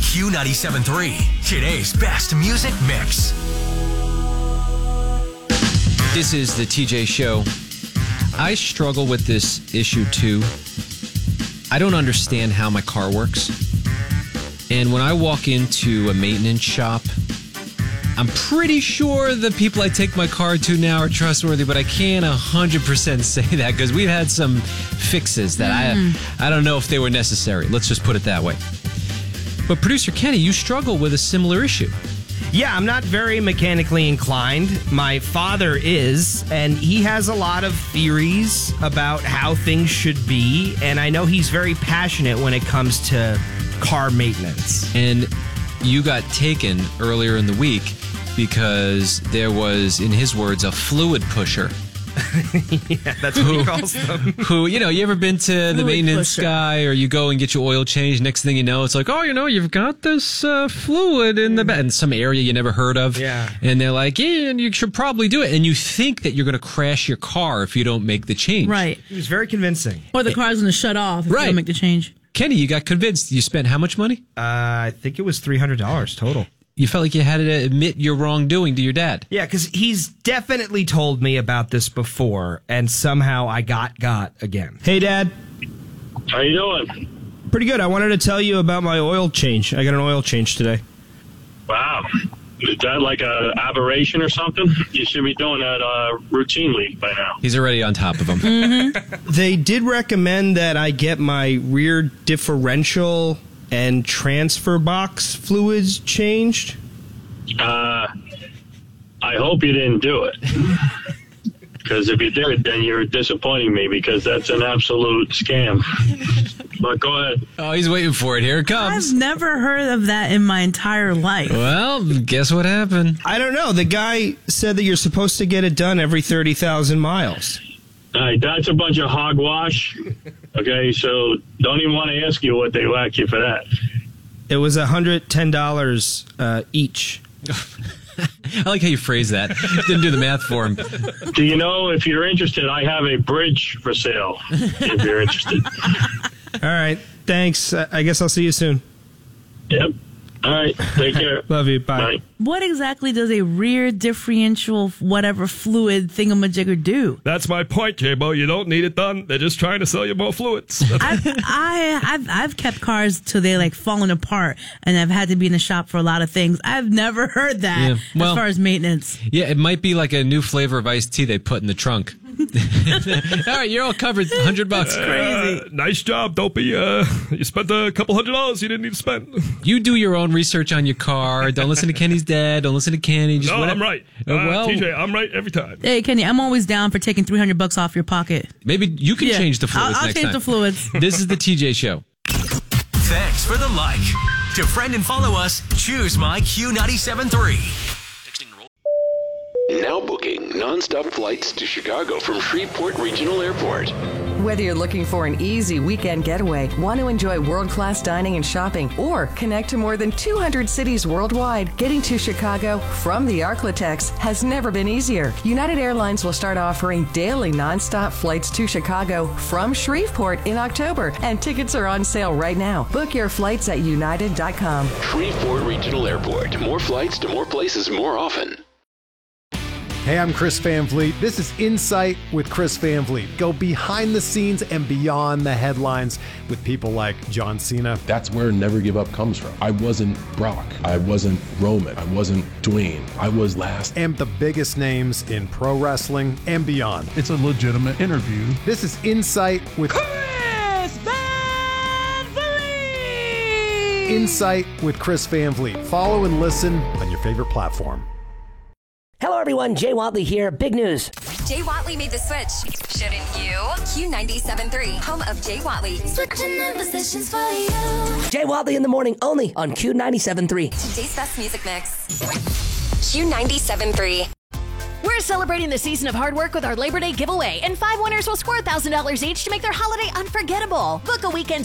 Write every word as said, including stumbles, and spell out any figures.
Q ninety-seven point three, today's best music mix. This is the T J Show. I struggle with this issue too. I don't understand how my car works. And when I walk into a maintenance shop, I'm pretty sure the people I take my car to now are trustworthy, but I can't one hundred percent say that because we've had some fixes that mm. I I don't know if they were necessary. Let's just put it that way. But producer Kenny, you struggle with a similar issue. Yeah, I'm not very mechanically inclined. My father is, and he has a lot of theories about how things should be, and I know he's very passionate when it comes to car maintenance. And you got taken earlier in the week because there was, in his words, a fluid pusher. Yeah, that's what who, he calls them. Who, you know, you ever been to the fluid maintenance pusher. guy or you go and get your oil changed, next thing you know, it's like, oh, you know, you've got this uh, fluid in the back, in some area you never heard of. Yeah. And they're like, yeah, and you should probably do it. And you think that you're going to crash your car if you don't make the change. Right. He was very convincing. Or the car's going to shut off if Right. you don't make the change. Kenny, you got convinced. You spent how much money? Uh, I think it was three hundred dollars total. You felt like you had to admit your wrongdoing to your dad. Yeah, because he's definitely told me about this before, and somehow I got got again. Hey, Dad. How you doing? Pretty good. I wanted to tell you about my oil change. I got an oil change today. Wow. Is that like a aberration or something? You should be doing that uh, routinely by now. He's already on top of him. Mm-hmm. They did recommend that I get my rear differential and transfer box fluids changed. Uh, I hope you didn't do it. Because if you did, then you're disappointing me because that's an absolute scam. But go ahead. Oh, he's waiting for it. Here it comes. I've never heard of that in my entire life. Well, guess what happened? I don't know. The guy said that you're supposed to get it done every thirty thousand miles. All right, that's a bunch of hogwash. Okay, so don't even want to ask you what they whack you for that. It was one hundred ten dollars uh, each. I like how you phrase that. Didn't do the math for him. Do you know, if you're interested, I have a bridge for sale, if you're interested. All right. Thanks. Uh, I guess I'll see you soon. Yep. All right. Take care. Love you. Bye. Bye. What exactly does a rear differential whatever fluid thingamajigger do? That's my point, J-Bo. You don't need it done. They're just trying to sell you more fluids. I've, I, I've I've kept cars till they like falling apart, and I've had to be in the shop for a lot of things. I've never heard that Yeah, well, as far as maintenance. Yeah, it might be like a new flavor of iced tea they put in the trunk. All right, you're all covered. one hundred bucks. Crazy. Uh, nice job, Dopey. Uh, you spent a couple hundred dollars you didn't need to spend. You do your own research on your car. Don't listen to Kenny's dad. Don't listen to Kenny. Just No, whatever. I'm right. Uh, Uh, well, T J, I'm right every time. Hey, Kenny, I'm always down for taking three hundred bucks off your pocket. maybe you can Yeah, change the fluids I'll, I'll next change time. the fluids. This is the T J Show. Thanks for the like. To friend and follow us, choose my Q ninety-seven point three. Now booking nonstop flights to Chicago from Shreveport Regional Airport. Whether you're looking for an easy weekend getaway, want to enjoy world-class dining and shopping, or connect to more than two hundred cities worldwide, getting to Chicago from the Arklatex has never been easier. United Airlines will start offering daily nonstop flights to Chicago from Shreveport in October, and tickets are on sale right now. Book your flights at united dot com. Shreveport Regional Airport. More flights to more places more often. Hey, I'm Chris Van Vliet. This is Insight with Chris Van Vliet. Go behind the scenes and beyond the headlines with people like John Cena. That's where Never Give Up comes from. I wasn't Brock. I wasn't Roman. I wasn't Dwayne. I was last. And the biggest names in pro wrestling and beyond. It's a legitimate interview. This is Insight with Chris Van Vliet! Insight with Chris Van Vliet. Follow and listen on your favorite platform. Hello, everyone. Jay Watley here. Big news. Jay Watley made the switch. Shouldn't you? Q ninety-seven point three, home of Jay Watley. Switching the positions for you. Jay Watley in the morning only on Q ninety-seven point three. Today's best music mix. Q ninety-seven point three. We're celebrating the season of hard work with our Labor Day giveaway, and five winners will score one thousand dollars each to make their holiday unforgettable. Book a weekend